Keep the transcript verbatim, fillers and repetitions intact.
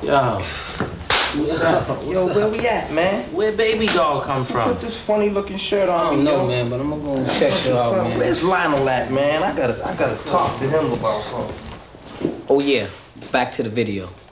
Yo. What's up? What's Yo, up? where we at, man? Where baby doll come from? Put this funny looking shirt on. I don't me, know, yo. man, but I'm gonna go and check you out, man. Where's Lionel at, man? I gotta, I gotta talk to him about something. Oh yeah, back to the video.